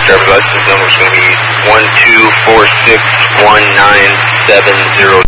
driver's license number is going to be 124619702.